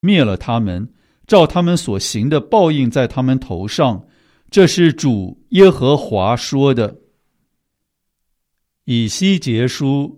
灭了他们，照他们所行的报应在他们头上。这是主耶和华说的。以西结书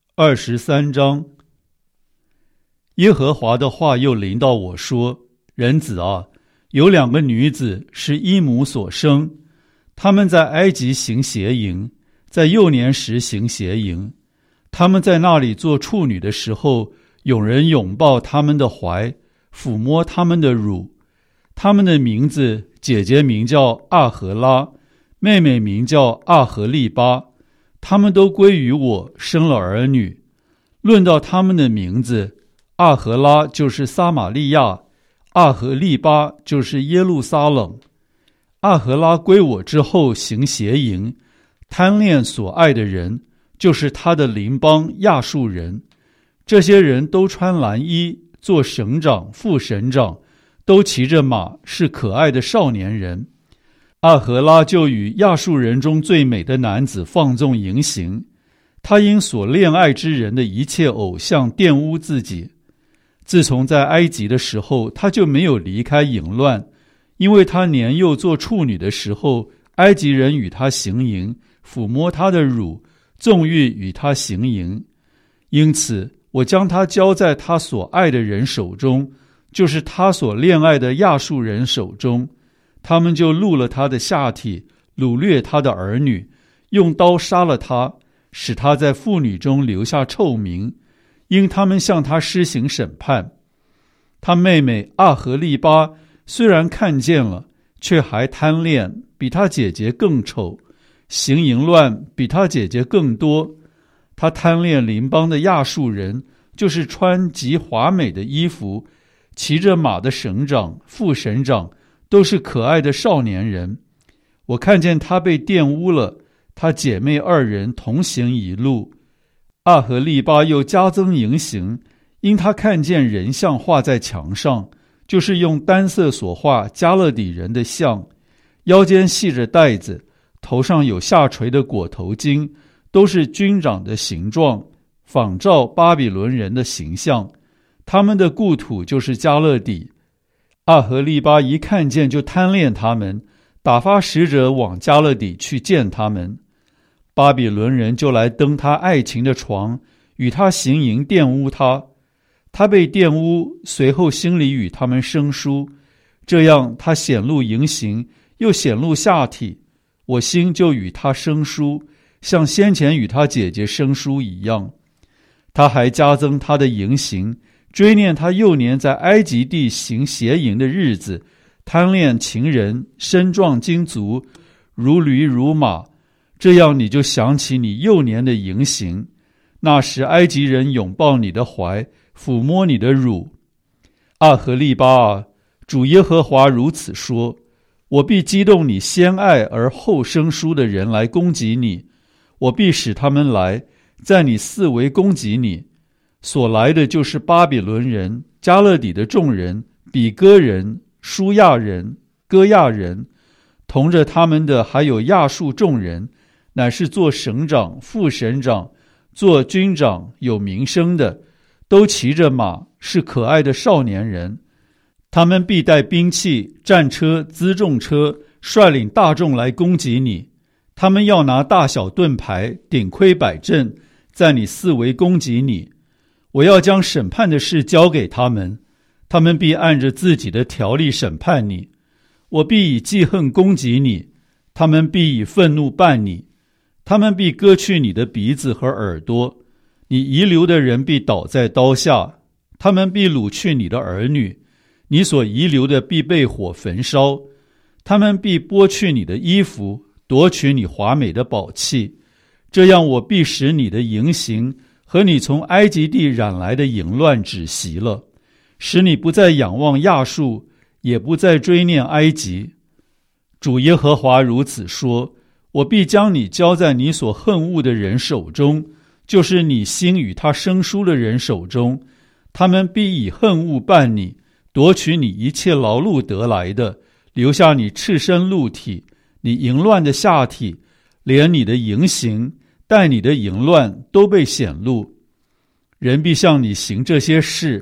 23章。耶和华的话又临到我说：人子啊，有2个女子是一母所生，她们在埃及行邪淫，在幼年时行邪淫。她们在那里做处女的时候，有人拥抱她们的怀，抚摸她们的乳。她们的名字，姐姐名叫阿荷拉，妹妹名叫阿荷利巴。她们都归于我，生了儿女。论到她们的名字，阿荷拉就是撒玛利亚，阿荷利巴就是耶路撒冷。阿荷拉归我之后行邪淫，贪恋所爱的人，就是他的邻邦亚述人。这些人都穿蓝衣，做省长、副省长，都骑着马，是可爱的少年人。阿荷拉就与亚述人中最美的男子放纵淫行，他因所恋爱之人的一切偶像玷污自己。自从在埃及的时候，他就没有离开淫乱，因为他年幼做处女的时候，埃及人与他行淫，抚摸他的乳，纵欲与他行淫。因此我将他交在他所爱的人手中，就是他所恋爱的亚述人手中。他们就戮了他的下体，掳掠他的儿女，用刀杀了他，使他在妇女中留下臭名，因他们向他施行审判。他妹妹阿荷利巴虽然看见了，却还贪恋，比他姐姐更丑，行淫乱比他姐姐更多。他贪恋邻邦的亚述人，就是穿极华美的衣服，骑着马的省长、副省长，都是可爱的少年人。我看见他被玷污了，他姐妹2人同行一路。阿荷利巴又加增淫行，因他看见人像画在墙上，就是用单色所画加勒底人的像，腰间系着带子，头上有下垂的裹头巾，都是军长的形状，仿照巴比伦人的形象。他们的故土就是加勒底。阿荷利巴一看见就贪恋他们，打发使者往加勒底去见他们。巴比伦人就来登他爱情的床，与他行淫，玷污他。他被玷污，随后心里与他们生疏，这样他显露淫行，又显露下体，我心就与他生疏，像先前与他姐姐生疏一样。他还加增他的淫行，追念他幼年在埃及地行邪淫的日子，贪恋情人，身壮精足，如驴如马。这样你就想起你幼年的淫行，那时埃及人拥抱你的怀，抚摸你的乳。阿荷利巴啊，主耶和华如此说：我必激动你先爱而后生疏的人来攻击你，我必使他们来，在你四围攻击你。所来的就是巴比伦人、加勒底的众人、比哥人、舒亚人、哥亚人，同着他们的还有亚述众人，乃是做省长、副省长、做军长有名声的，都骑着马，是可爱的少年人。他们必带兵器、战车、辎重车，率领大众来攻击你。他们要拿大小盾牌、顶盔摆阵，在你四围攻击你。我要将审判的事交给他们，他们必按着自己的条例审判你。我必以记恨攻击你，他们必以愤怒办你。他们必割去你的鼻子和耳朵，你遗留的人必倒在刀下。他们必掳去你的儿女，你所遗留的必被火焚烧。他们必剥去你的衣服，夺取你华美的宝器。这样我必使你的淫行和你从埃及地染来的淫乱止息了，使你不再仰望亚述，也不再追念埃及。主耶和华如此说：我必将你交在你所恨恶的人手中，就是你心与他生疏的人手中。他们必以恨恶办你，夺取你一切劳碌得来的，留下你赤身露体，你淫乱的下体，连你的淫行带你的淫乱都被显露。人必向你行这些事，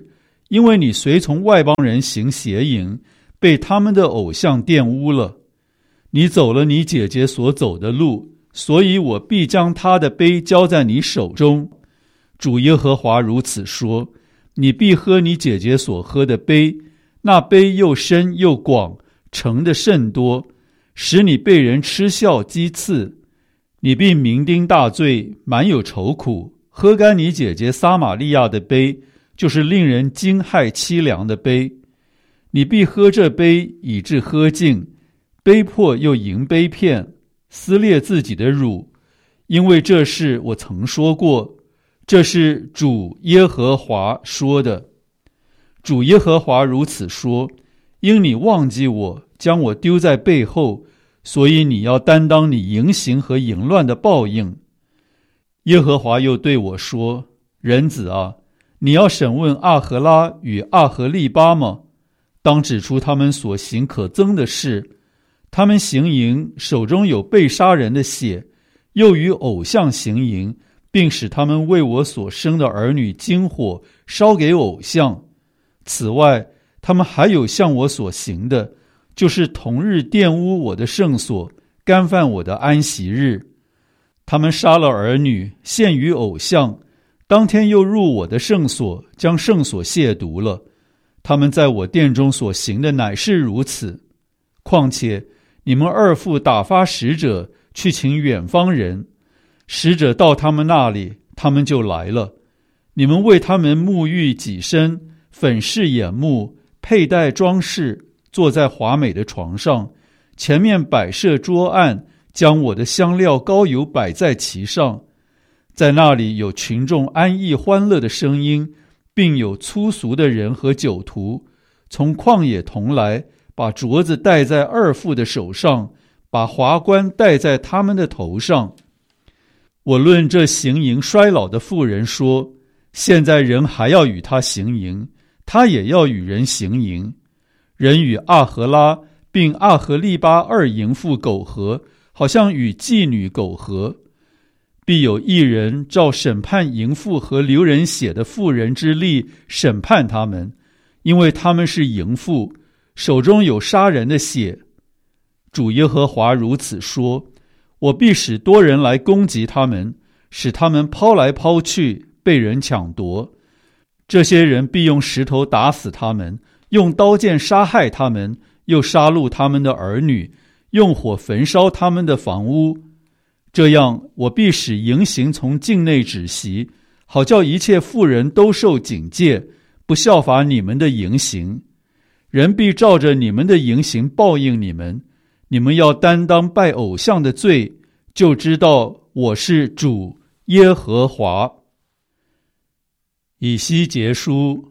因为你随从外邦人行邪淫，被他们的偶像玷污了。你走了你姐姐所走的路，所以我必将她的杯交在你手中。主耶和华如此说，你必喝你姐姐所喝的杯，那杯又深又广，盛的甚多，使你被人嗤笑讥刺。你必酩酊大醉，满有愁苦，喝干你姐姐撒玛利亚的杯，就是令人惊骇凄凉的杯。你必喝这杯，以致喝尽，杯破又盈杯片，撕裂自己的乳，因为这事我曾说过。这是主耶和华说的。主耶和华如此说，因你忘记我，将我丢在背后，所以你要担当你淫行和淫乱的报应。耶和华又对我说，人子啊，你要审问阿荷拉与阿荷利巴吗？当指出他们所行可憎的事。他们行淫，手中有被杀人的血，又与偶像行淫，并使他们为我所生的儿女经火烧给偶像。此外，他们还有向我所行的，就是同日玷污我的圣所，干犯我的安息日。他们杀了儿女，献于偶像，当天又入我的圣所，将圣所亵渎了。他们在我殿中所行的乃是如此。况且你们二父打发使者去请远方人，使者到他们那里，他们就来了。你们为他们沐浴己身，粉饰眼目，佩戴装饰，坐在华美的床上，前面摆设桌案，将我的香料膏油摆在其上。在那里有群众安逸欢乐的声音，并有粗俗的人和酒徒，从旷野同来，把镯子戴在二父的手上，把华冠戴在他们的头上。我论这行淫衰老的妇人说，现在人还要与他行淫，他也要与人行淫。人与阿荷拉并阿荷利巴二淫妇苟合，好像与妓女苟合。必有一人照审判淫妇和流人血的妇人之例审判他们，因为他们是淫妇，手中有杀人的血。主耶和华如此说，我必使多人来攻击他们，使他们抛来抛去，被人抢夺。这些人必用石头打死他们，用刀剑杀害他们，又杀戮他们的儿女，用火焚烧他们的房屋。这样，我必使淫行从境内止息，好叫一切妇人都受警戒，不效法你们的淫行。人必照着你们的淫行报应你们。你们要担当拜偶像的罪，就知道我是主耶和华。以西结书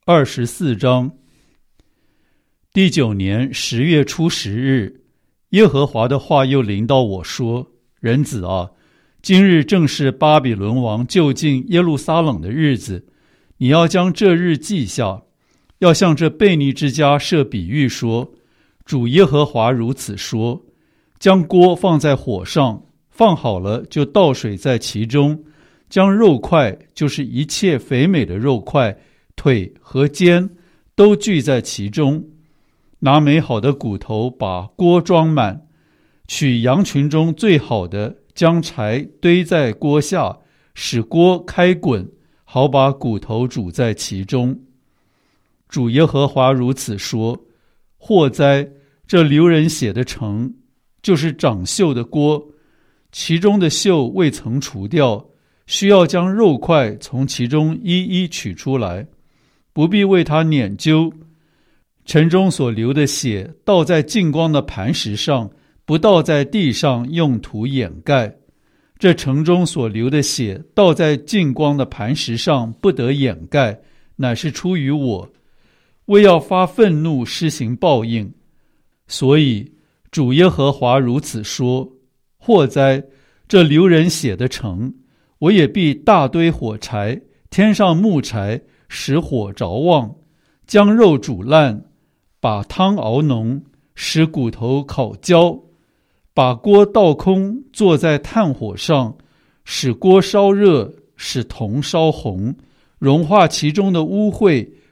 24章。第9年10月初10日，耶和华的话又临到我说，人子啊，今日正是巴比伦王就近耶路撒冷的日子，你要将这日记下，要向这悖逆之家设比喻说，主耶和华如此说，将锅放在火上，放好了就倒水在其中，将肉块，就是一切肥美的肉块，腿和肩都聚在其中，拿美好的骨头把锅装满，取羊群中最好的，将柴堆在锅下，使锅开滚，好把骨头煮在其中。主耶和华如此说，祸哉，这流人血的城，就是长锈的锅，其中的锈未曾除掉，需要将肉块从其中一一取出来，不必为它捻揪。城中所流的血倒在净光的磐石上，不倒在地上用土掩盖。这城中所流的血倒在净光的磐石上，不得掩盖，乃是出于我，为要发愤怒施行报应。所以主耶和华如此说，祸哉，这流人血的城，我也必大堆火柴，添上木柴，使火着旺，将肉煮烂，把汤熬浓，使骨头烤焦，把锅倒空，坐在炭火上，使锅烧热，使铜烧红，融化其中的污秽，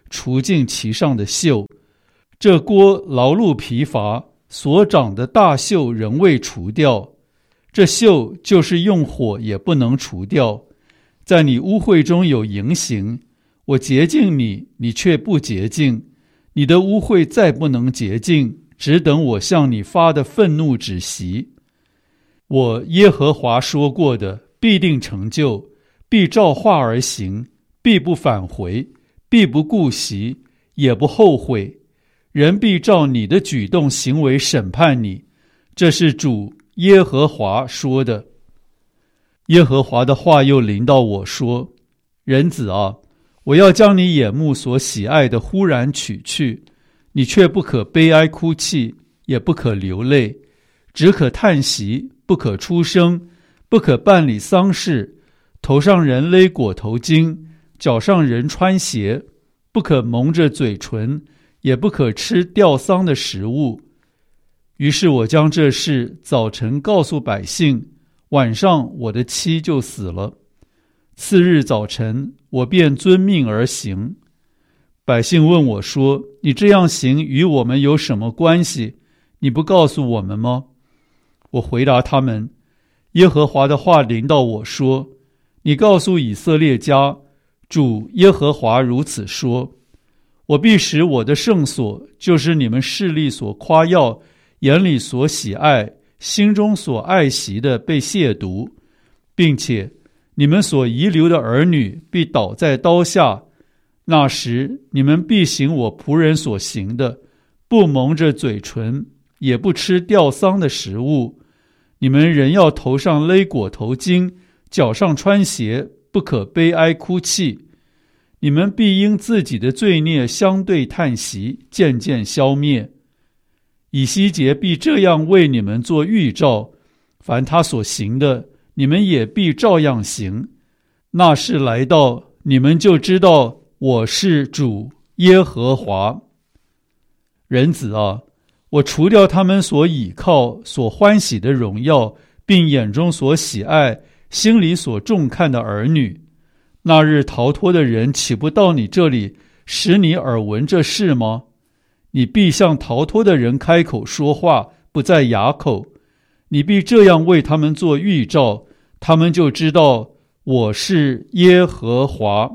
除尽其上的锈。这锅劳碌疲乏，所长的大锈仍未除掉，这锈就是用火也不能除掉。在你污秽中有淫行，我洁净你，你却不洁净。你的污秽再不能洁净，只等我向你发的愤怒止息。我耶和华说过的必定成就，必照话而行，必不返回，必不顾惜，也不后悔。人必照你的举动行为审判你，这是主耶和华说的。耶和华的话又临到我说：人子啊，我要将你眼目所喜爱的忽然取去，你却不可悲哀哭泣，也不可流泪，只可叹息，不可出声，不可办理丧事，头上人勒裹头巾，脚上人穿鞋，不可蒙着嘴唇，也不可吃吊丧的食物。于是我将这事早晨告诉百姓，晚上我的妻就死了。次日早晨，我便遵命而行。百姓问我说：你这样行与我们有什么关系？你不告诉我们吗？我回答他们：耶和华的话临到我说：你告诉以色列家，主耶和华如此说：我必使我的圣所，就是你们势力所夸耀、眼里所喜爱、心中所爱惜的，被亵渎，并且你们所遗留的儿女必倒在刀下。那时你们必行我仆人所行的，不蒙着嘴唇，也不吃吊丧的食物。你们人要头上勒裹头巾，脚上穿鞋，不可悲哀哭泣。你们必因自己的罪孽相对叹息，渐渐消灭。以西结必这样为你们做预兆，凡他所行的，你们也必照样行。那事来到，你们就知道我是主耶和华。人子啊，我除掉他们所倚靠、所欢喜的荣耀，并眼中所喜爱、心里所重看的儿女。那日逃脱的人岂不到你这里，使你耳闻这事吗？你必向逃脱的人开口说话，不在哑口。你必这样为他们做预兆，他们就知道我是耶和华。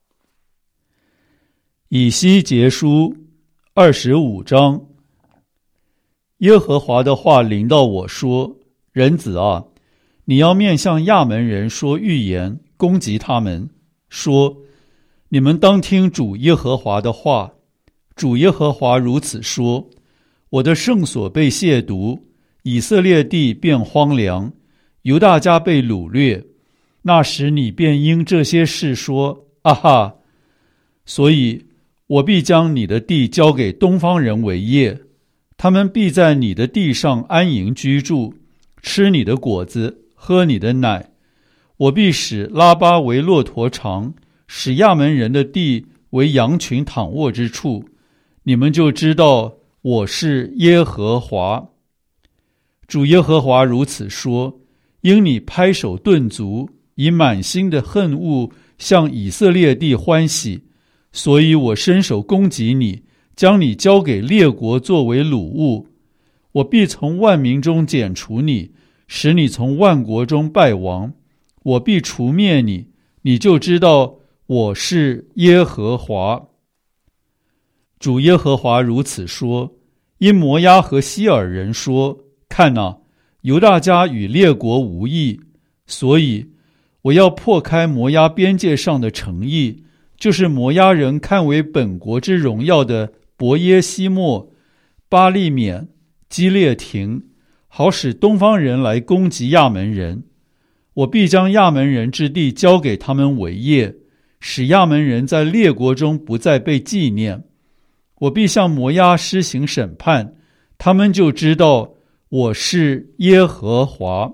以西结书25章。耶和华的话临到我说：人子啊，你要面向亚门人说预言，攻击他们，说：你们当听主耶和华的话。主耶和华如此说：我的圣所被亵渎，以色列地变荒凉，犹大家被掳掠。那时你便因这些事说：啊哈！所以我必将你的地交给东方人为业，他们必在你的地上安营居住，吃你的果子，喝你的奶。我必使拉巴为骆驼场，使亚门人的地为羊群躺卧之处。你们就知道我是耶和华。主耶和华如此说：因你拍手顿足，以满心的恨恶向以色列地欢喜，所以我伸手攻击你，将你交给列国作为掳物。我必从万民中剪除你，使你从万国中败亡。我必除灭你，你就知道我是耶和华。主耶和华如此说：因摩押和西尔人说：看哪，犹大家与列国无异，所以我要破开摩押边界上的城邑，就是摩押人看为本国之荣耀的伯耶西莫、巴利缅、基列亭，好使东方人来攻击亚门人。我必将亚门人之地交给他们为业，使亚门人在列国中不再被纪念。我必向摩押施行审判，他们就知道我是耶和华。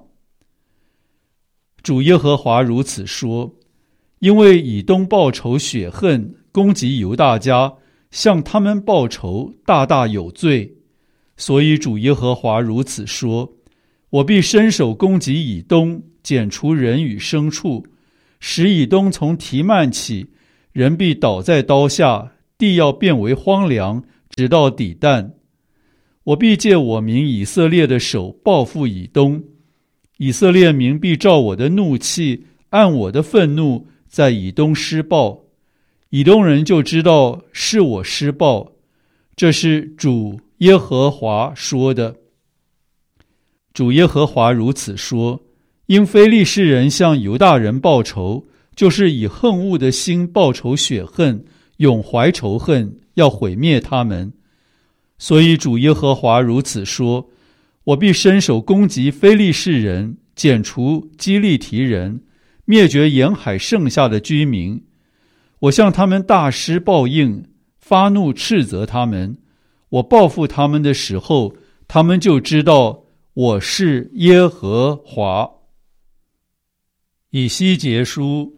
主耶和华如此说：因为以东报仇雪恨，攻击犹大家，向他们报仇，大大有罪。所以主耶和华如此说：我必伸手攻击以东，剪除人与牲畜，使以东从提幔起，人必倒在刀下， 地要变为荒凉，直到底旦。我必借我民以色列的手报复以东，以色列民必照我的怒气，按我的愤怒，在以东施报。以东人就知道是我施报，这是主耶和华说的。主耶和华如此说：因非利士人向犹大人报仇，就是以恨恶的心报仇雪恨，永怀仇恨，要毁灭他们。所以主耶和华如此说：我必伸手攻击非利士人，剪除基利提人，灭绝沿海剩下的居民。我向他们大施报应，发怒斥责他们。我报复他们的时候，他们就知道我是耶和华。以西结书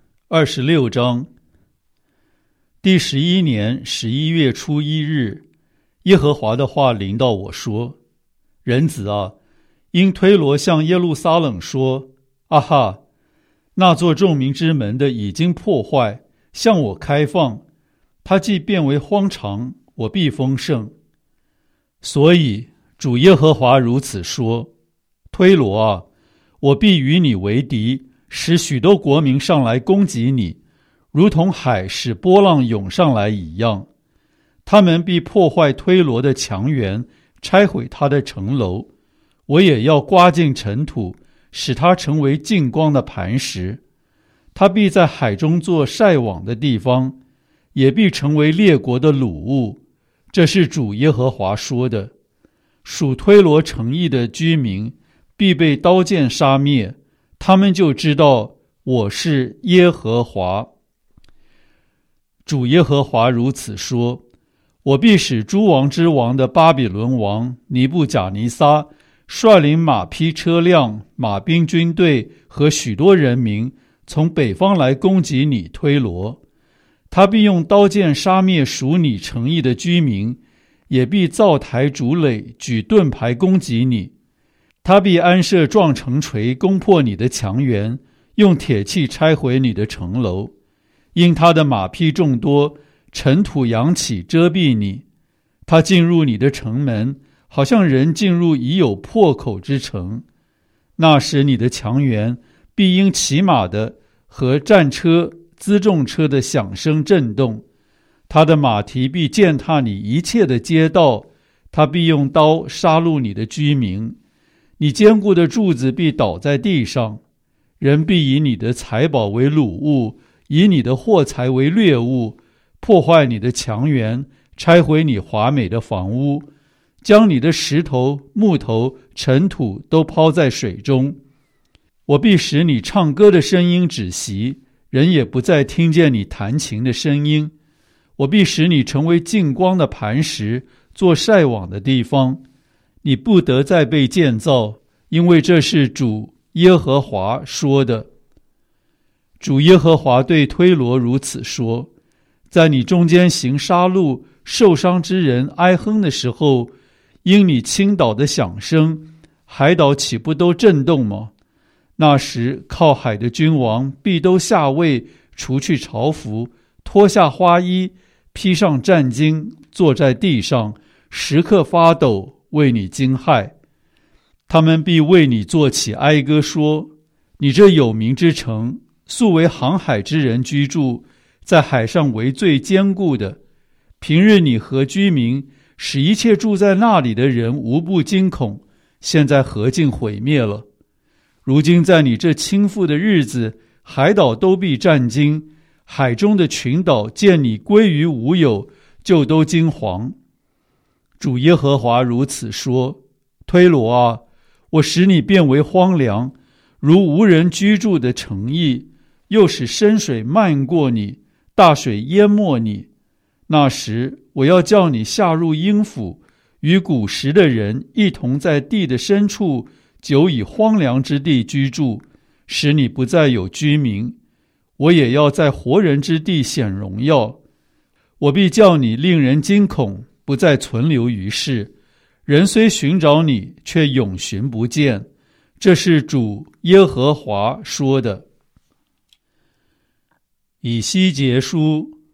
26章。第11年11月初1日，耶和华的话临到我说：人子啊，因推罗向耶路撒冷说：啊哈，那座众民之门的已经破坏，向我开放，它既变为荒场，我必丰盛。所以主耶和华如此说：推罗啊，我必与你为敌，使许多国民上来攻击你，如同海使波浪涌上来一样。他们必破坏推罗的墙垣，拆毁他的城楼。我也要刮尽尘土，使它成为净光的磐石。他必在海中做晒网的地方，也必成为列国的掳物。这是主耶和华说的。属推罗城邑的居民必被刀剑杀灭，他们就知道我是耶和华。主耶和华如此说：我必使诸王之王的巴比伦王尼布甲尼撒率领马匹车辆、马兵军队和许多人民从北方来攻击你推罗。他必用刀剑杀灭属你城邑的居民，也必造台筑垒，举盾牌攻击你。他必安设撞城锤，攻破你的墙垣，用铁器拆毁你的城楼。因他的马匹众多，尘土扬起遮蔽你。他进入你的城门，好像人进入已有破口之城。那时你的墙垣必因骑马的和战车、辎重车的响声震动。他的马蹄必践踏你一切的街道，他必用刀杀戮你的居民。你坚固的柱子必倒在地上，人必以你的财宝为掳物，以你的货财为掠物，破坏你的墙垣，拆毁你华美的房屋，将你的石头、木头、尘土都抛在水中。我必使你唱歌的声音止息，人也不再听见你弹琴的声音。我必使你成为净光的磐石，做晒网的地方。你不得再被建造，因为这是主耶和华说的。主耶和华对推罗如此说：在你中间行杀戮、受伤之人哀哼的时候，因你倾倒的响声，海岛岂不都震动吗？那时靠海的君王必都下位，除去朝服，脱下花衣，披上战巾，坐在地上，时刻发抖，为你惊骇。他们必为你作起哀歌，说：你这有名之城，素为航海之人居住，在海上为最坚固的。平日你和居民，使一切住在那里的人无不惊恐，现在何竟毁灭了？如今在你这倾覆的日子，海岛都必战惊，海中的群岛见你归于无有，就都惊惶。主耶和华如此说：推罗啊，我使你变为荒凉，如无人居住的城邑，又使深水漫过你，大水淹没你。那时我要叫你下入阴府，与古时的人一同在地的深处，久以荒凉之地居住，使你不再有居民。我也要在活人之地显荣耀。我必叫你令人惊恐，不再存留于世。人虽寻找你，却永寻不见。这是主耶和华说的。以西结书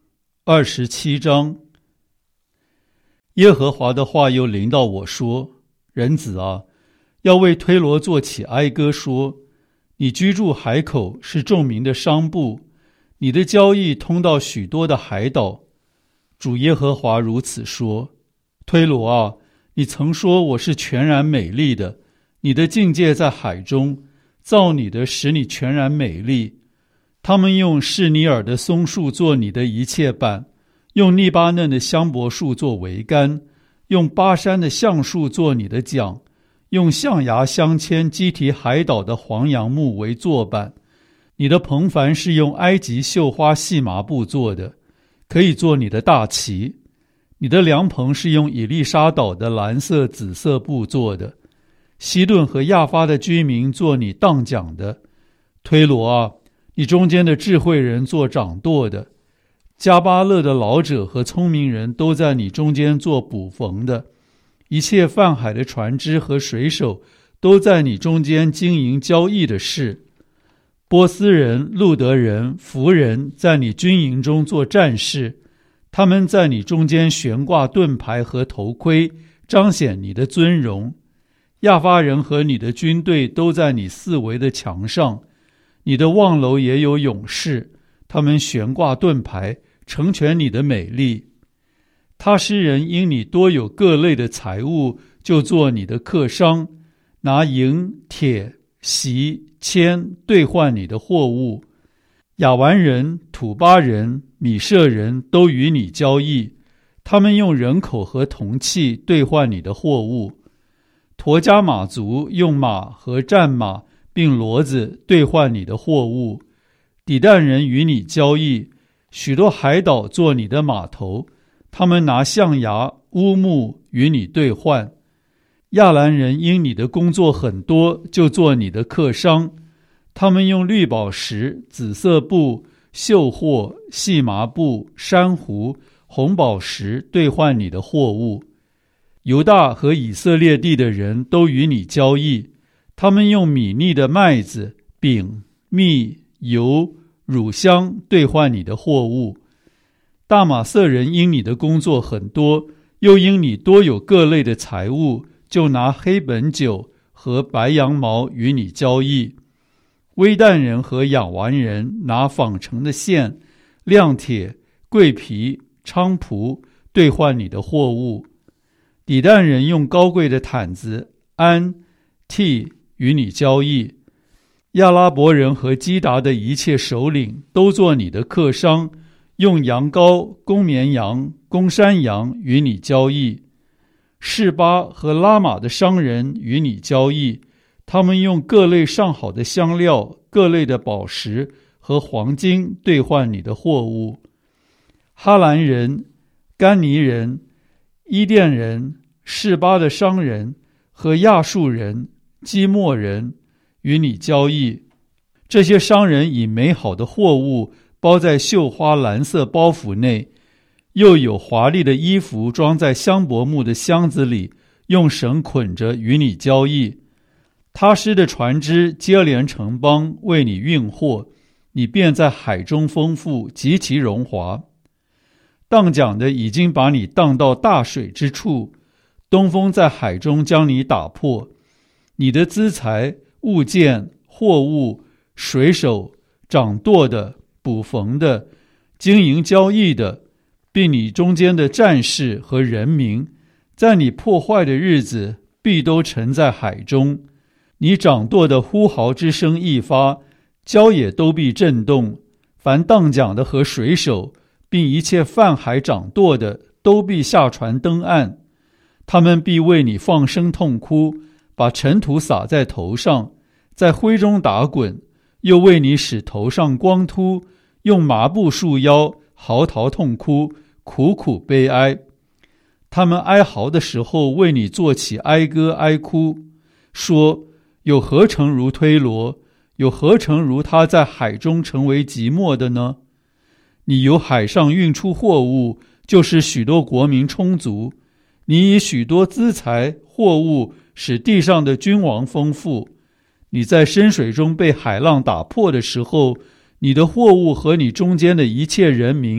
27章。耶和华的话又临到我说：人子啊，要为推罗作起哀歌说，你居住海口，是众民的商埠，你的交易通到许多的海岛。主耶和华如此说：推罗啊，你曾说我是全然美丽的，你的境界在海中，造你的使你全然美丽。他们用示尼尔的松树做你的一切板，用利巴嫩的香柏树做桅杆，用巴山的橡树做你的桨，用象牙镶嵌基提海岛的黄杨木为座板。你的篷帆是用埃及绣花细麻布做的，可以做你的大旗。你的凉棚是用以利沙岛的蓝色紫色布做的。西顿和亚发的居民做你当讲的。推罗啊，你中间的智慧人做掌舵的。加巴勒的老者和聪明人都在你中间做捕缝的。一切泛海的船只和水手都在你中间经营交易的事。波斯人、路德人、弗人在你军营中做战士，他们在你中间悬挂盾牌和头盔，彰显你的尊荣。亚发人和你的军队都在你四围的墙上，你的望楼也有勇士，他们悬挂盾牌，成全你的美丽。他施人因你多有各类的财物，就做你的客商，拿银、铁、锡、铅兑换你的货物。亚完人、土巴人、米舍人都与你交易，他们用人口和铜器兑换你的货物。陀加马族用马和战马并骡子兑换你的货物。底但人与你交易，许多海岛做你的码头，他们拿象牙、乌木与你兑换。亚兰人因你的工作很多，就做你的客商，他们用绿宝石、紫色布、绣货、细麻布、珊瑚、红宝石兑换你的货物。犹大和以色列地的人都与你交易，他们用米粒的麦子、饼、蜜、油、乳香兑换你的货物。大马色人因你的工作很多，又因你多有各类的财物，就拿黑本酒和白羊毛与你交易。微旦人和亚完人拿纺成的线、亮铁、桂皮、菖蒲兑换你的货物。底但人用高贵的毯子、鞍、替与你交易。亚拉伯人和基达的一切首领都做你的客商，用羊羔、公绵羊、公山羊与你交易。示巴和拉玛的商人与你交易，他们用各类上好的香料、各类的宝石和黄金兑换你的货物。哈兰人、甘尼人、伊甸人、示巴的商人和亚述人、基莫人与你交易。这些商人以美好的货物包在绣花蓝色包袱内，又有华丽的衣服装在香柏木的箱子里，用绳捆着与你交易。他施的船只接连城邦为你运货，你便在海中丰富，极其荣华。荡桨的已经把你荡到大水之处，东风在海中将你打破。你的资财、物件、货物、水手、掌舵的、捕缝的、经营交易的，并你中间的战士和人民，在你破坏的日子必都沉在海中。你掌舵的呼号之声一发，礁也都必震动。凡荡桨的和水手，并一切泛海掌舵的，都必下船登岸。他们必为你放声痛哭，把尘土撒在头上，在灰中打滚，又为你使头上光秃，用麻布束腰，嚎啕痛哭，苦苦悲哀。他们哀嚎的时候，为你做起哀歌哀哭，说：有何城如推罗？有何城如他在海中成为寂寞的呢？你由海上运出货物，就是许多国民充足。你以许多资财货物使地上的君王丰富。你在深水中被海浪打破的时候，你的货物和你中间的一切人民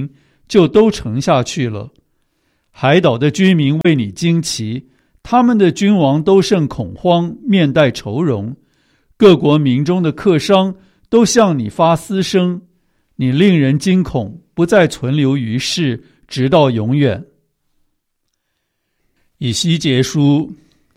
就都沉下去了。海岛的居民为你惊奇，他们的君王都甚恐慌，面带愁容。各国民中的客商都向你发嘶声，你令人惊恐，不再存留于世，直到永远。以西结书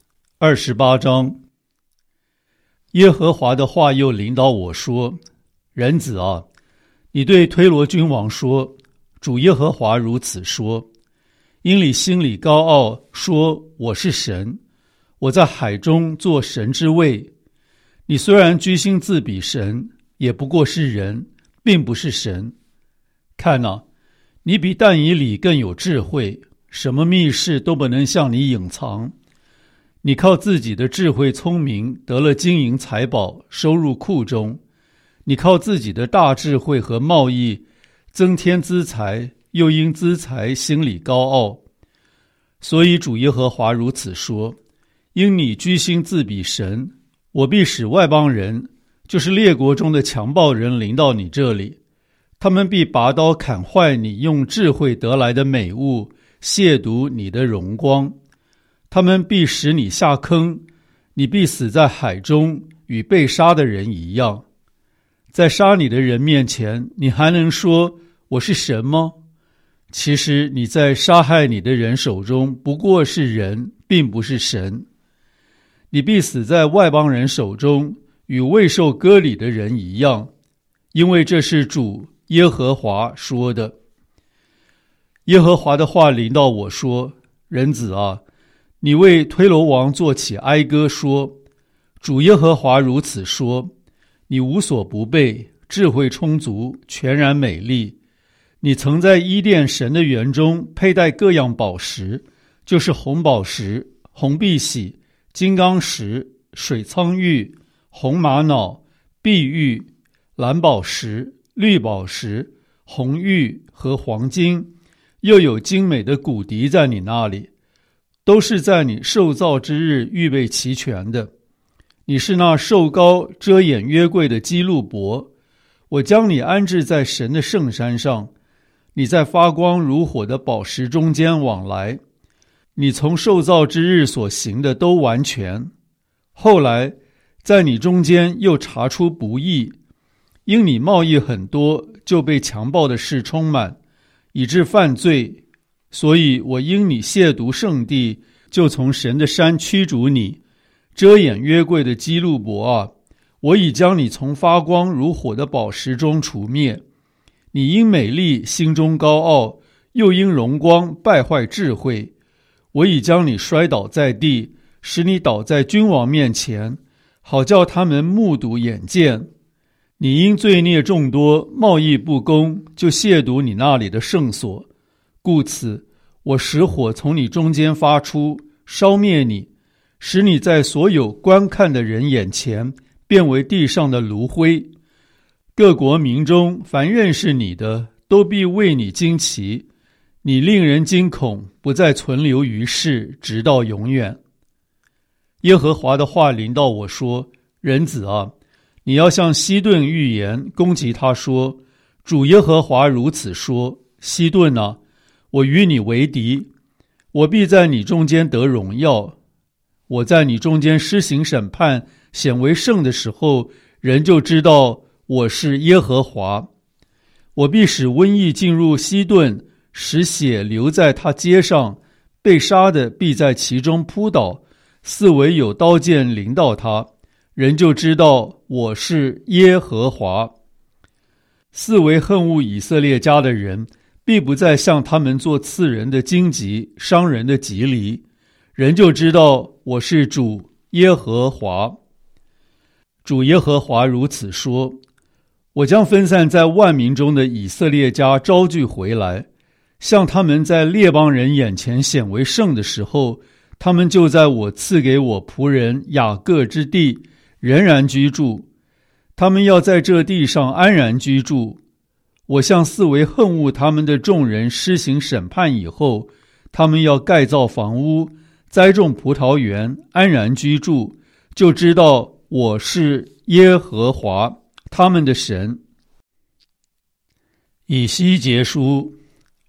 28章。耶和华的话又临到我说：人子啊，你对推罗君王说，主耶和华如此说，因你心里高傲，说我是神，我在海中做神之位。你虽然居心自比神，也不过是人，并不是神。看啊，你比但以理更有智慧，什么密事都不能向你隐藏。你靠自己的智慧聪明，得了金银财宝，收入库中。你靠自己的大智慧和贸易，增添资财，又因资财心里高傲。所以主耶和华如此说，因你居心自比神，我必使外邦人，就是列国中的强暴人临到你这里，他们必拔刀砍坏你用智慧得来的美物，亵渎你的荣光。他们必使你下坑，你必死在海中，与被杀的人一样。在杀你的人面前，你还能说我是神吗？其实你在杀害你的人手中不过是人，并不是神。你必死在外邦人手中，与未受割礼的人一样，因为这是主耶和华说的。耶和华的话临到我说，人子啊，你为推罗王作起哀歌说，主耶和华如此说，你无所不备，智慧充足，全然美丽。你曾在伊甸神的园中佩戴各样宝石，就是红宝石、红碧玺、金刚石、水苍玉、红玛瑙、碧玉、蓝宝石、绿宝石、红玉和黄金，又有精美的骨笛在你那里，都是在你受造之日预备齐全的。你是那瘦高遮掩约柜的基路伯，我将你安置在神的圣山上。你在发光如火的宝石中间往来，你从受造之日所行的都完全。后来在你中间又查出不义，因你贸易很多，就被强暴的事充满，以致犯罪。所以我因你亵渎圣地，就从神的山驱逐你。遮掩约柜的基路伯啊，我已将你从发光如火的宝石中除灭。你因美丽心中高傲，又因荣光败坏智慧。我已将你摔倒在地，使你倒在君王面前，好叫他们目睹眼见。你因罪孽众多，贸易不公，就亵渎你那里的圣所。故此，我使火从你中间发出，烧灭你，使你在所有观看的人眼前变为地上的炉灰。各国民中凡认识你的，都必为你惊奇。你令人惊恐，不再存留于世，直到永远。耶和华的话临到我说，人子啊，你要向西顿预言，攻击他说，主耶和华如此说，西顿啊，我与你为敌，我必在你中间得荣耀。我在你中间施行审判，显为圣的时候，人就知道我是耶和华。我必使瘟疫进入西顿，使血流在他街上，被杀的必在其中扑倒，四围有刀剑临到他，人就知道我是耶和华。四围恨恶以色列家的人，必不再向他们做刺人的荆棘，伤人的蒺藜，人就知道我是主耶和华。主耶和华如此说，我将分散在万民中的以色列家招聚回来，像他们在列邦人眼前显为圣的时候，他们就在我赐给我仆人雅各之地仍然居住。他们要在这地上安然居住。我向四围恨恶他们的众人施行审判以后，他们要盖造房屋，栽种葡萄园，安然居住，就知道我是耶和华他们的神。以西结书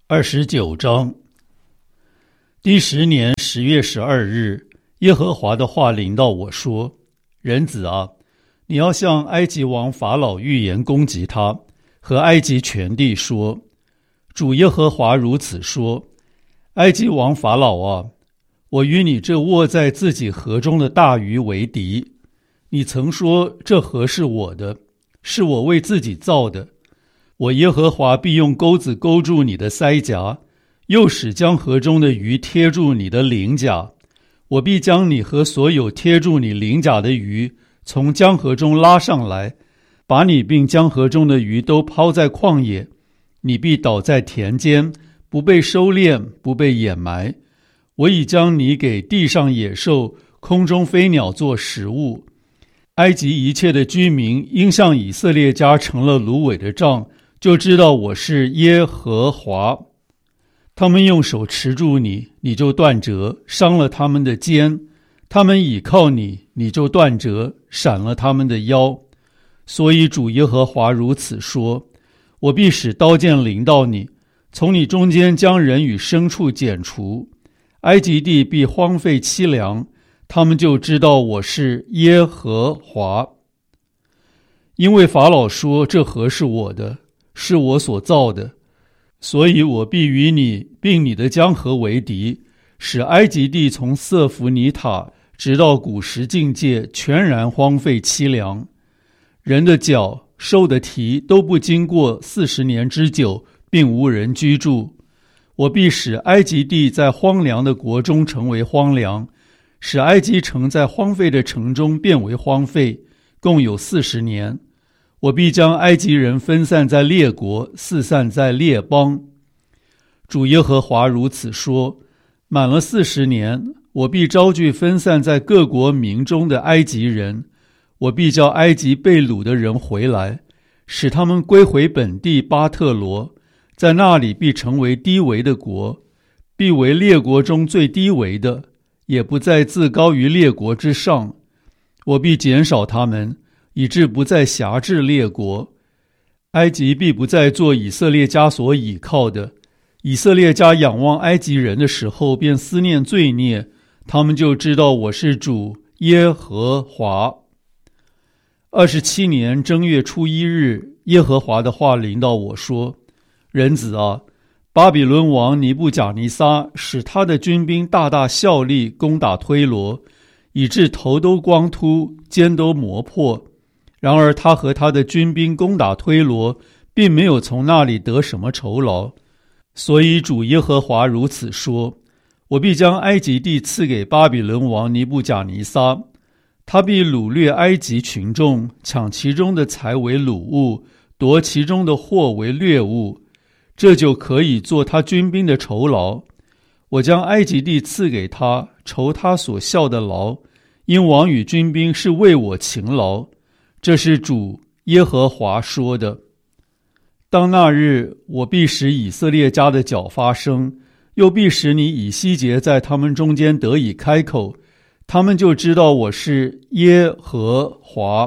29章。第10年10月12日，耶和华的话临到我说：人子啊，你要向埃及王法老预言攻击他，和埃及全地说：主耶和华如此说，埃及王法老啊，我与你这卧在自己河中的大鱼为敌。你曾说这河是我的，是我为自己造的。我耶和华必用钩子勾住你的腮颊，又使江河中的鱼贴住你的鳞甲。我必将你和所有贴住你鳞甲的鱼从江河中拉上来，把你并江河中的鱼都抛在旷野。你必倒在田间，不被收敛，不被掩埋。我已将你给地上野兽、空中飞鸟做食物。埃及一切的居民因向以色列家成了芦苇的杖，就知道我是耶和华。他们用手持住你，你就断折，伤了他们的肩；他们倚靠你，你就断折，闪了他们的腰。所以主耶和华如此说：我必使刀剑临到你，从你中间将人与牲畜剪除。埃及地必荒废凄凉，他们就知道我是耶和华。因为法老说这河是我的，是我所造的，所以我必与你并你的江河为敌，使埃及地从瑟弗尼塔直到古时境界全然荒废凄凉。人的脚、兽的蹄都不经过40年之久，并无人居住。我必使埃及地在荒凉的国中成为荒凉，使埃及城在荒废的城中变为荒废，共有40年。我必将埃及人分散在列国，四散在列邦。主耶和华如此说：满了40年，我必招聚分散在各国民中的埃及人，我必叫埃及被掳的人回来，使他们归回本地巴特罗，在那里必成为低微的国，必为列国中最低微的，也不再自高于列国之上。我必减少他们，以致不再辖制列国。埃及必不再做以色列家所倚靠的。以色列家仰望埃及人的时候，便思念罪孽，他们就知道我是主耶和华。27年正月初1日，耶和华的话临到我说：人子啊，巴比伦王尼布甲尼撒使他的军兵大大效力，攻打推罗，以致头都光秃，肩都磨破。然而他和他的军兵攻打推罗，并没有从那里得什么酬劳。所以主耶和华如此说：我必将埃及地赐给巴比伦王尼布甲尼撒，他必掳掠埃及群众，抢其中的财为掳物，夺其中的货为掠物，这就可以做他军兵的酬劳。我将埃及地赐给他，酬他所效的劳，因王与军兵是为我勤劳。这是主耶和华说的。当那日，我必使以色列家的脚发生，又必使你以西结在他们中间得以开口，他们就知道我是耶和华。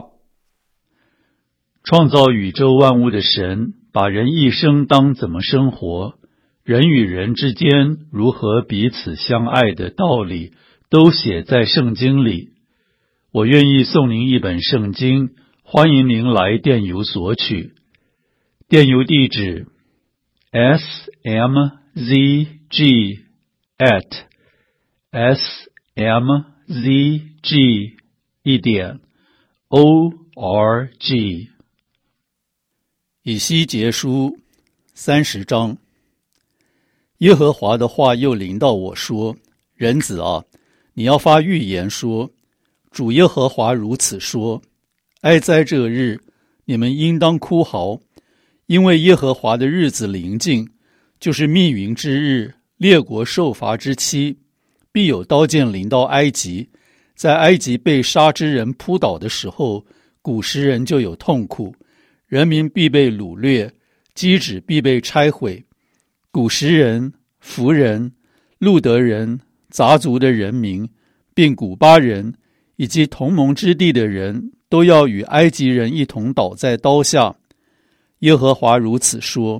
创造宇宙万物的神，把人一生当怎么生活，人与人之间如何彼此相爱的道理，都写在圣经里。我愿意送您一本圣经，欢迎您来电邮索取。电邮地址 smzg@smzg.org。 以西结书30章。耶和华的话又临到我说：人子啊，你要发预言说，主耶和华如此说：哀哉这日，你们应当哭嚎，因为耶和华的日子临近，就是密云之日，列国受罚之期。必有刀剑临到埃及，在埃及被杀之人扑倒的时候，古时人就有痛苦，人民必被掳掠，基址必被拆毁。古时人、弗人、路德人、杂族的人民，并古巴人以及同盟之地的人，都要与埃及人一同倒在刀下。耶和华如此说：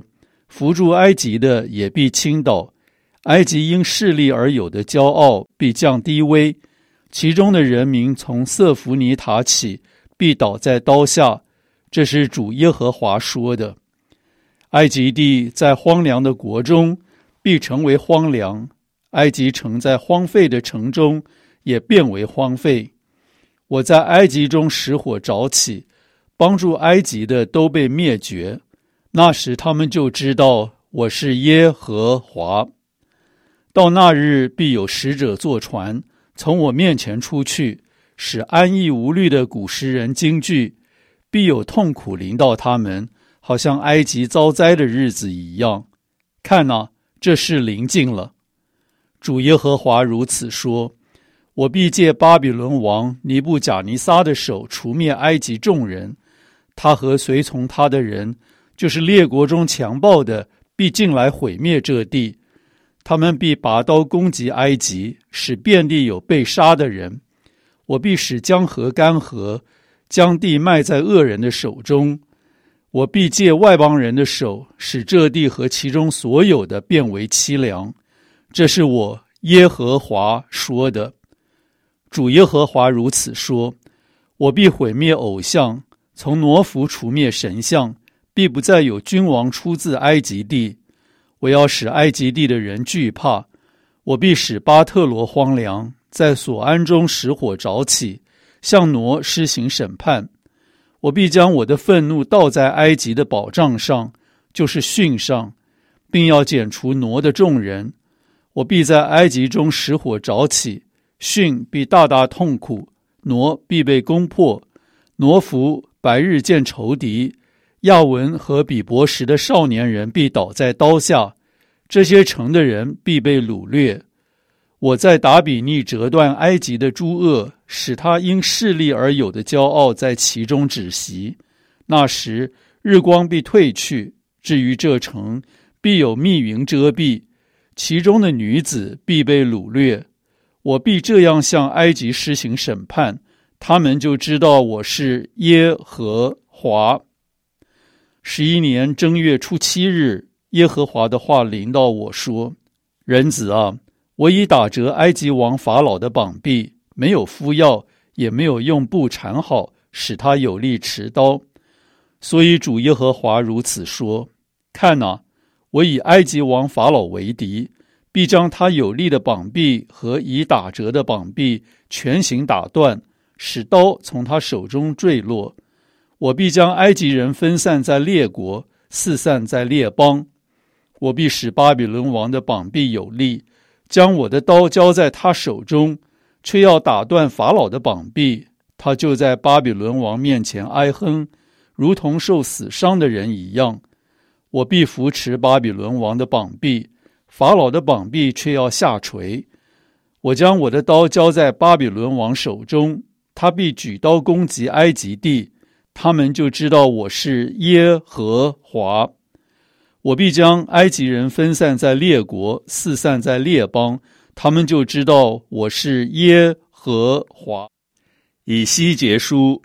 扶助埃及的也必倾倒，埃及因势力而有的骄傲必降低微，其中的人民从瑟弗尼塔起必倒在刀下。这是主耶和华说的。埃及地在荒凉的国中必成为荒凉，埃及城在荒废的城中也变为荒废。我在埃及中使火着起，帮助埃及的都被灭绝，那时他们就知道我是耶和华。到那日必有使者坐船，从我面前出去，使安逸无虑的古时人惊惧，必有痛苦临到他们，好像埃及遭灾的日子一样。看哪，这事临近了。主耶和华如此说：我必借巴比伦王尼布甲尼撒的手除灭埃及众人，他和随从他的人，就是列国中强暴的，必进来毁灭这地。他们必拔刀攻击埃及，使遍地有被杀的人。我必使江河干涸，将地卖在恶人的手中。我必借外邦人的手，使这地和其中所有的变为凄凉。这是我耶和华说的。主耶和华如此说：我必毁灭偶像，从挪弗除灭神像，必不再有君王出自埃及地。我要使埃及地的人惧怕。我必使巴特罗荒凉，在所安中使火着起，向挪施行审判。我必将我的愤怒倒在埃及的宝藏上，就是汛上，并要剪除挪的众人。我必在埃及中使火着起，汛必大大痛苦，挪必被攻破。挪弗白日见仇敌，亚文和比伯什的少年人必倒在刀下，这些城的人必被掳掠。我在达比尼折断埃及的诸恶，使他因势力而有的骄傲在其中止息。那时日光必退去，至于这城，必有密云遮蔽，其中的女子必被掳掠。我必这样向埃及施行审判，他们就知道我是耶和华。11年正月初7日，耶和华的话临到我说：人子啊，我已打折埃及王法老的膀臂，没有敷药，也没有用布缠好，使他有力持刀。所以主耶和华如此说：看哪，我以埃及王法老为敌，必将他有力的膀臂和已打折的膀臂全行打断，使刀从他手中坠落。我必将埃及人分散在列国，四散在列邦。我必使巴比伦王的膀臂有力，将我的刀交在他手中，却要打断法老的膀臂，他就在巴比伦王面前哀哼，如同受死伤的人一样。我必扶持巴比伦王的膀臂，法老的膀臂却要下垂。我将我的刀交在巴比伦王手中，他必举刀攻击埃及地，他们就知道我是耶和华。我必将埃及人分散在列国，四散在列邦，他们就知道我是耶和华。以西结书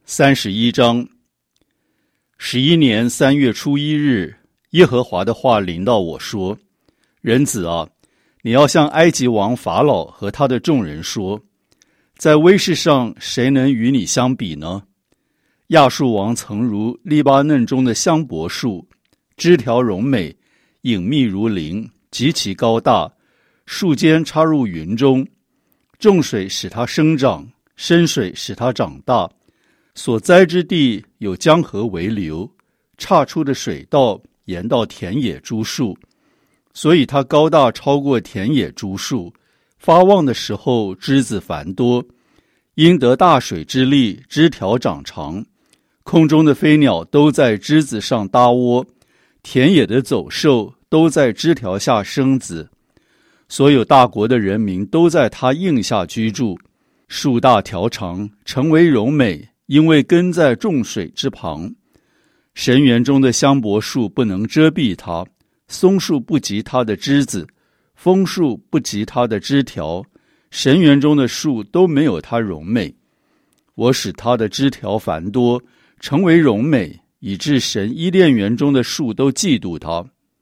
31章。11年3月初1日，耶和华的话临到我说：人子啊，你要向埃及王法老和他的众人说，在威势上谁能与你相比呢？亚述王曾如利巴嫩中的香柏树，枝条荣美，隐秘如林，极其高大，树尖插入云中，众水使它生长，深水使它长大，所栽之地有江河为流，岔出的水道沿到田野诸树，所以它高大超过田野诸树，发旺的时候枝子繁多，因得大水之力，枝条长长，空中的飞鸟都在枝子上搭窝，田野的走兽都在枝条下生子，所有大国的人民都在它荫下居住。树大条长，成为柔美，因为根在众水之旁。神园中的香柏树不能遮蔽它，松树不及它的枝子，枫树不及它的枝条，神园中的树都没有它柔美。我使它的枝条繁多，成为柔美，以致神伊甸园中的树都嫉妒它。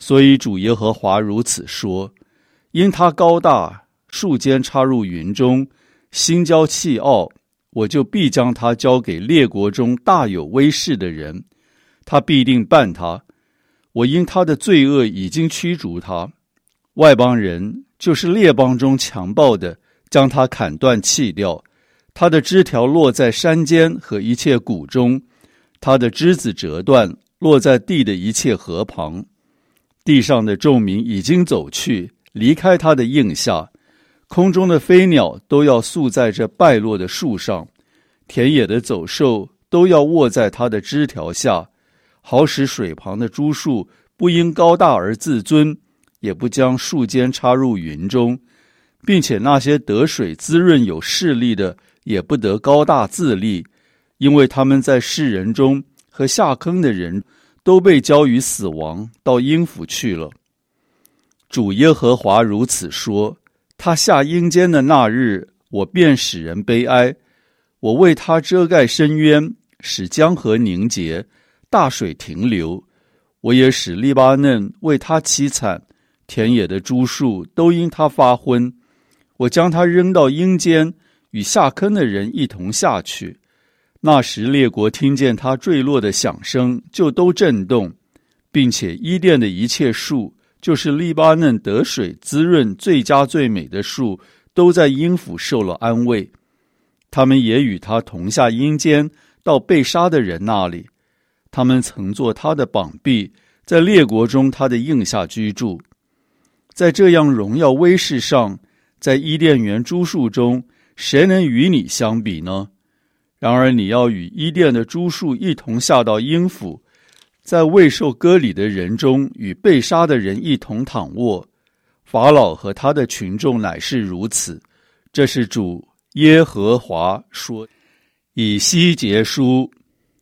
所以主耶和华如此说：因他高大，树尖插入云中，心骄气傲，我就必将他交给列国中大有威势的人，他必定办他。我因他的罪恶已经驱逐他。外邦人，就是列邦中强暴的，将他砍断弃掉，他的枝条落在山间和一切谷中，他的枝子折断，落在地的一切河旁。地上的众民已经走去，离开他的荫下，空中的飞鸟都要宿在这败落的树上，田野的走兽都要卧在他的枝条下，好使水旁的株树不因高大而自尊，也不将树尖插入云中，并且那些得水滋润有势力的也不得高大自立，因为他们在世人中和下坑的人都被交于死亡，到阴府去了。主耶和华如此说：他下阴间的那日，我便使人悲哀，我为他遮盖深渊，使江河凝结，大水停留。我也使利巴嫩为他凄惨，田野的株树都因他发昏。我将他扔到阴间，与下坑的人一同下去。那时列国听见他坠落的响声，就都震动，并且伊甸的一切树，就是利巴嫩得水滋润最佳最美的树，都在阴府受了安慰。他们也与他同下阴间，到被杀的人那里。他们曾做他的膀臂，在列国中他的荫下居住。在这样荣耀威势上，在伊甸园株树中，谁能与你相比呢？然而你要与伊甸的株树一同下到阴府，在未受割礼的人中与被杀的人一同躺卧。法老和他的群众乃是如此。这是主耶和华说。以西结书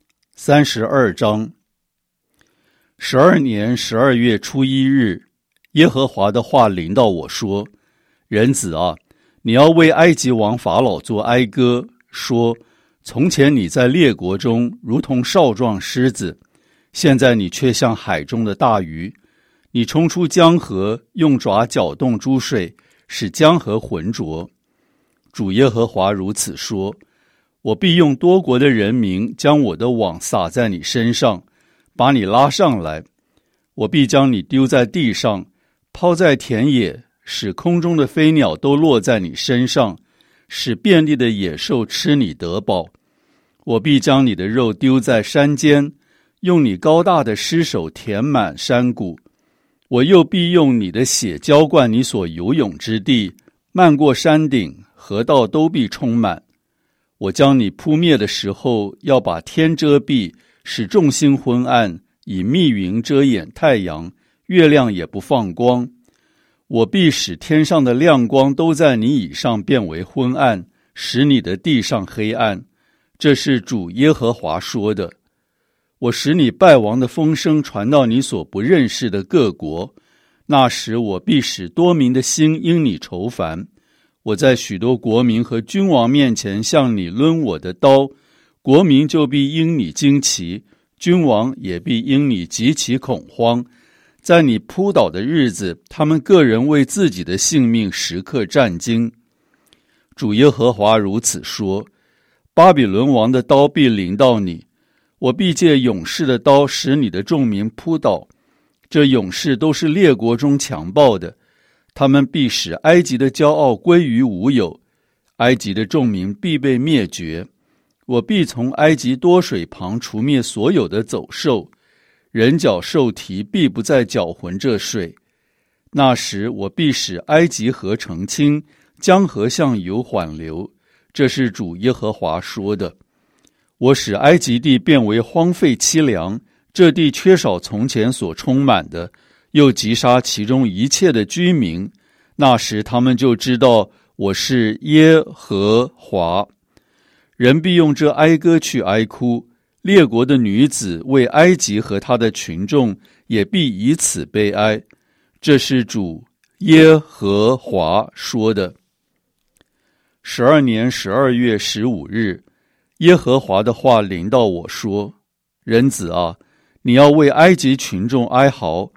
32章。12年12月初1日，耶和华的话临到我说：人子啊，你要为埃及王法老作哀歌，说：从前你在列国中如同少壮狮子，现在你却像海中的大鱼。你冲出江河，用爪搅动诸水，使江河浑浊。主耶和华如此说：我必用多国的人民将我的网撒在你身上，把你拉上来。我必将你丢在地上，抛在田野，使空中的飞鸟都落在你身上，使遍地的野兽吃你得饱。我必将你的肉丢在山间，用你高大的尸首填满山谷。我又必用你的血浇灌你所游泳之地，漫过山顶，河道都必充满。我将你扑灭的时候，要把天遮蔽，使众星昏暗，以密云遮掩太阳，月亮也不放光。我必使天上的亮光都在你以上变为昏暗，使你的地上黑暗。这是主耶和华说的。我使你败亡的风声传到你所不认识的各国，那时我必使多民的心因你愁烦。我在许多国民和君王面前向你抡我的刀，国民就必因你惊奇，君王也必因你极其恐慌。在你扑倒的日子，他们个人为自己的性命时刻战惊。主耶和华如此说：巴比伦王的刀必临到你，我必借勇士的刀使你的众民扑倒。这勇士都是列国中强暴的，他们必使埃及的骄傲归于无有，埃及的众民必被灭绝。我必从埃及多水旁除灭所有的走兽，人脚兽蹄必不再搅浑这水。那时我必使埃及河澄清，江河向油缓流。这是主耶和华说的。我使埃及地变为荒废凄凉，这地缺少从前所充满的，又击杀其中一切的居民。那时他们就知道我是耶和华。人必用这哀歌去哀哭，列国的女子为埃及和他的群众也必以此悲哀。这是主耶和华说的。12年12月15日，耶和华的话临到我说：人子啊，你要为埃及群众哀嚎，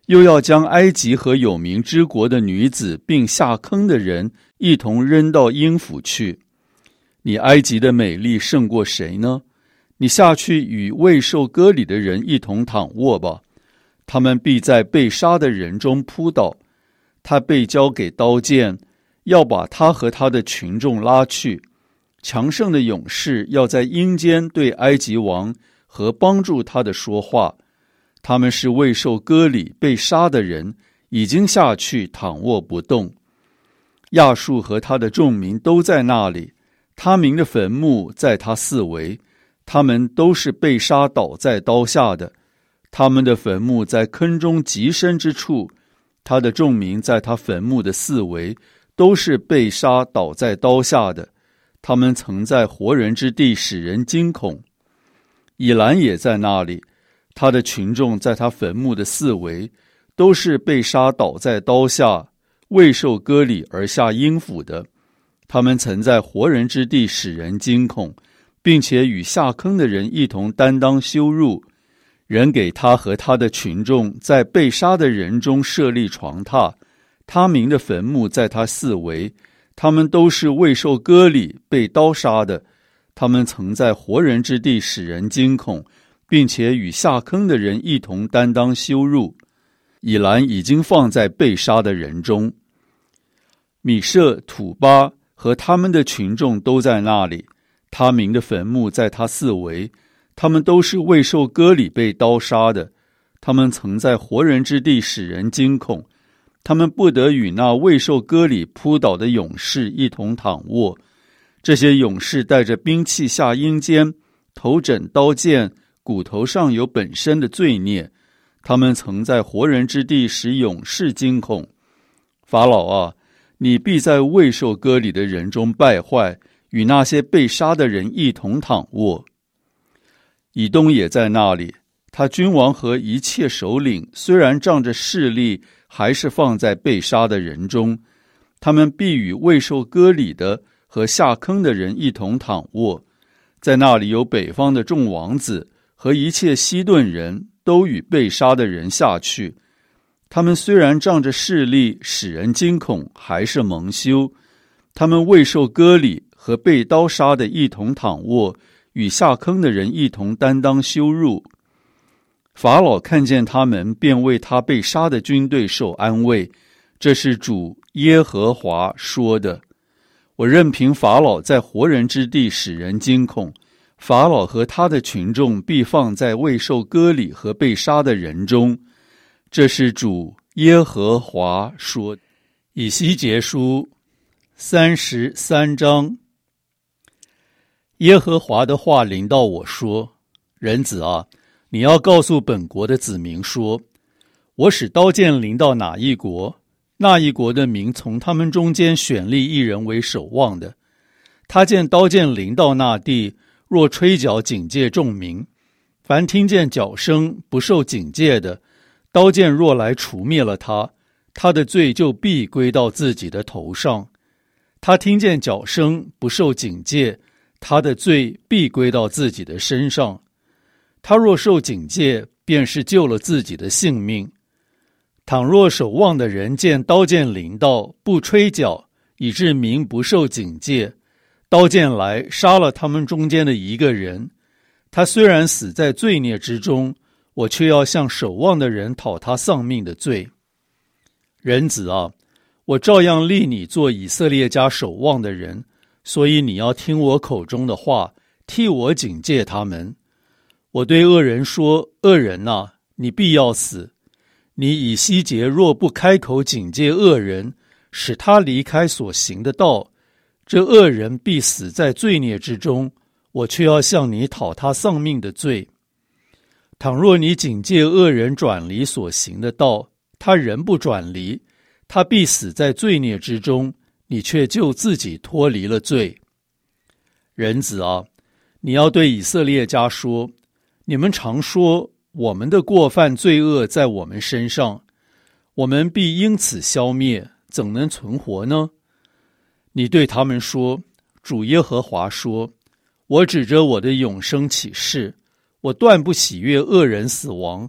又要将埃及和有名之国的女子并下坑的人一同扔到阴府去。你埃及的美丽胜过谁呢？你下去与未受割礼的人一同躺卧吧，他们必在被杀的人中扑倒。他被交给刀剑，要把他和他的群众拉去。强盛的勇士要在阴间对埃及王和帮助他的说话。他们是未受割礼被杀的人，已经下去躺卧不动。亚述和他的众民都在那里，他民的坟墓在他四围，他们都是被杀倒在刀下的。他们的坟墓在坑中极深之处，他的众民在他坟墓的四围，都是被杀倒在刀下的。他们曾在活人之地使人惊恐。以兰也在那里，他的群众在他坟墓的四围，都是被杀倒在刀下，未受割礼而下阴府的。他们曾在活人之地使人惊恐，并且与下坑的人一同担当羞辱。人给他和他的群众在被杀的人中设立床榻，他民的坟墓在他四围，他们都是未受割礼被刀杀的。他们曾在活人之地使人惊恐，并且与下坑的人一同担当羞辱。以兰已经放在被杀的人中。米舍、土巴和他们的群众都在那里，他民的坟墓在他四围，他们都是未受割礼被刀杀的。他们曾在活人之地使人惊恐，他们不得与那未受割礼扑倒的勇士一同躺卧。这些勇士带着兵器下阴间，头枕刀剑，骨头上有本身的罪孽。他们曾在活人之地使勇士惊恐。法老啊，你必在未受割礼的人中败坏，与那些被杀的人一同躺卧。以东也在那里，他君王和一切首领虽然仗着势力，还是放在被杀的人中。他们必与未受割礼的和下坑的人一同躺卧。在那里有北方的众王子和一切西顿人，都与被杀的人下去。他们虽然仗着势力使人惊恐，还是蒙羞。他们未受割礼和被刀杀的一同躺卧，与下坑的人一同担当羞辱。法老看见他们，便为他被杀的军队受安慰。这是主耶和华说的。我任凭法老在活人之地使人惊恐，法老和他的群众必放在未受割礼和被杀的人中。这是主耶和华说。以西结书33章。耶和华的话临到我说：人子啊，你要告诉本国的子民说，我使刀剑临到哪一国，那一国的民从他们中间选立一人为守望的。他见刀剑临到那地，若吹角警戒众民，凡听见角声不受警戒的，刀剑若来除灭了他，他的罪就必归到自己的头上。他听见角声不受警戒，他的罪必归到自己的身上。他若受警戒，便是救了自己的性命。倘若守望的人见刀剑临到，不吹角，以致民不受警戒，刀剑来杀了他们中间的一个人，他虽然死在罪孽之中，我却要向守望的人讨他丧命的罪。人子啊，我照样立你做以色列家守望的人，所以你要听我口中的话，替我警戒他们。我对恶人说：恶人啊，你必要死。你以西结若不开口警戒恶人，使他离开所行的道，这恶人必死在罪孽之中，我却要向你讨他丧命的罪。倘若你警戒恶人转离所行的道，他仍不转离，他必死在罪孽之中，你却救自己脱离了罪。人子啊，你要对以色列家说，你们常说我们的过犯罪恶在我们身上，我们必因此消灭，怎能存活呢？你对他们说，主耶和华说，我指着我的永生起誓，我断不喜悦恶人死亡，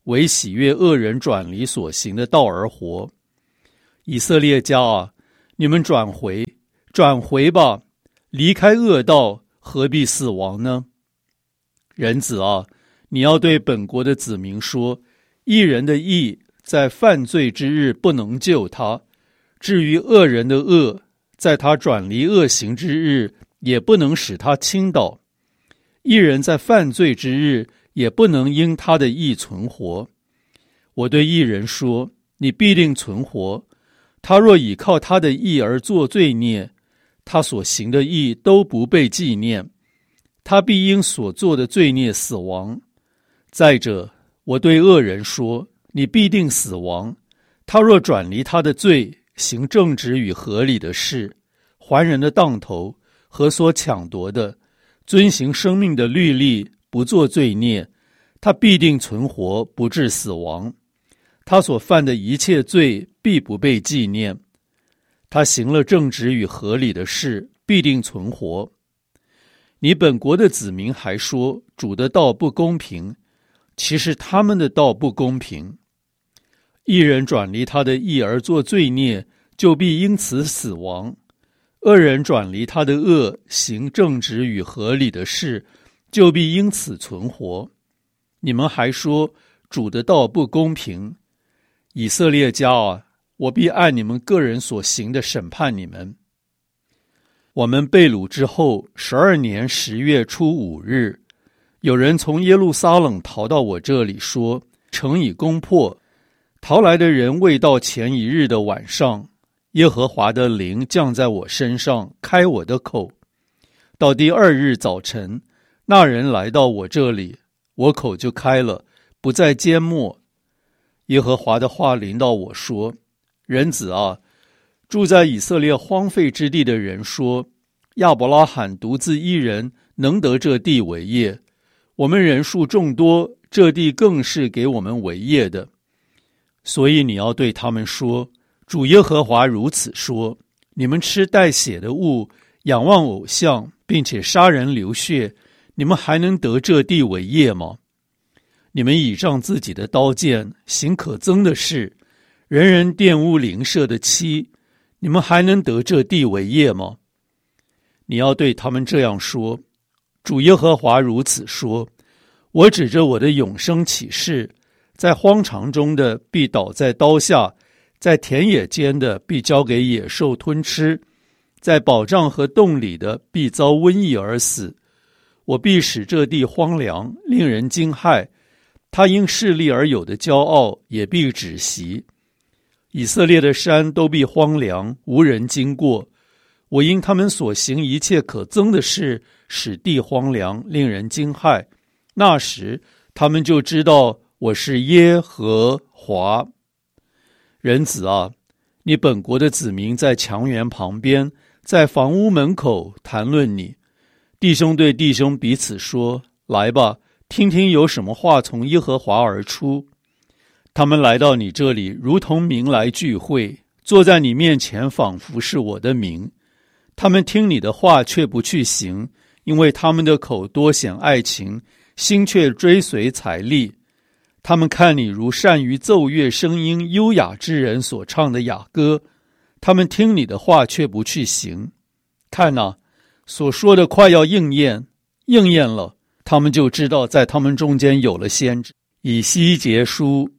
为喜悦恶人转离所行的道而活。以色列家啊，你们转回吧，离开恶道，何必死亡呢？人子啊，你要对本国的子民说，义人的义在犯罪之日不能救他，至于恶人的恶，在他转离恶行之日也不能使他倾倒。义人在犯罪之日也不能因他的义存活。我对义人说，你必定存活。他若倚靠他的义而作罪孽，他所行的义都不被纪念，他必因所做的罪孽死亡。再者，我对恶人说，你必定死亡。他若转离他的罪，行正直与合理的事，还人的当头和所抢夺的，遵行生命的律例，不做罪孽，他必定存活，不致死亡。他所犯的一切罪必不被纪念。他行了正直与合理的事，必定存活。你本国的子民还说，主的道不公平，其实他们的道不公平。义人转离他的义而作罪孽，就必因此死亡；恶人转离他的恶，行正直与合理的事，就必因此存活。你们还说，主的道不公平。以色列家啊，我必按你们个人所行的审判你们。我们被掳之后12年10月初5日，有人从耶路撒冷逃到我这里说，城已攻破。逃来的人未到前一日的晚上，耶和华的灵降在我身上，开我的口。到第2日早晨，那人来到我这里，我口就开了，不再缄默。耶和华的话临到我说，人子啊，住在以色列荒废之地的人说，亚伯拉罕独自一人能得这地为业，我们人数众多，这地更是给我们为业的。所以你要对他们说，主耶和华如此说，你们吃带血的物，仰望偶像，并且杀人流血，你们还能得这地为业吗？你们倚仗自己的刀剑，行可憎的事，人人玷污邻舍的妻，你们还能得这地为业吗？你要对他们这样说，主耶和华如此说，我指着我的永生起誓，在荒场中的必倒在刀下，在田野间的必交给野兽吞吃，在宝藏和洞里的必遭瘟疫而死。我必使这地荒凉，令人惊骇，他因势力而有的骄傲也必止息。以色列的山都必荒凉，无人经过。我因他们所行一切可憎的事，使地荒凉，令人惊骇。那时他们就知道我是耶和华。人子啊，你本国的子民在墙垣旁边，在房屋门口谈论你。弟兄对弟兄彼此说，来吧，听听有什么话从耶和华而出。他们来到你这里，如同民来聚会，坐在你面前，仿佛是我的民。他们听你的话，却不去行，因为他们的口多显爱情，心却追随财力。他们看你如善于奏乐声音优雅之人所唱的雅歌，他们听你的话，却不去行。看哪，所说的快要应验了，他们就知道在他们中间有了先知。以西结书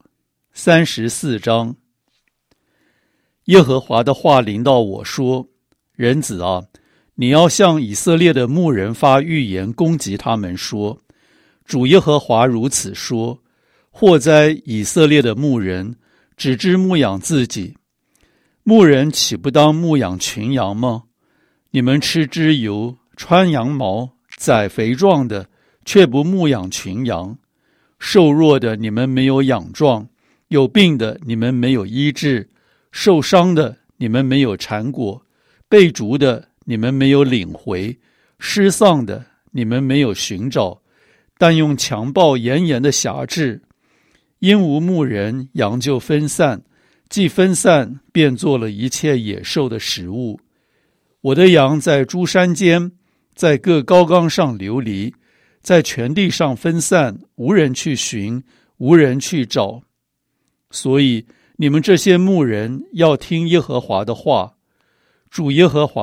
34章。耶和华的话临到我说，人子啊，你要向以色列的牧人发预言，攻击他们说，主耶和华如此说，祸哉以色列的牧人，只知牧养自己。牧人岂不当牧养群羊吗？你们吃脂油，穿羊毛，宰肥壮的，却不牧养群羊。瘦弱的你们没有养壮，有病的你们没有医治，受伤的你们没有缠裹，被逐的你们没有领回，失丧的你们没有寻找，但用强暴严严的辖制。因无牧人，羊就分散，既分散，便做了一切野兽的食物。我的羊在诸山间，在各高冈上流离，在全地上分散，无人去寻， 无人去找。所以你们这些牧人要听耶和华的话，主耶和华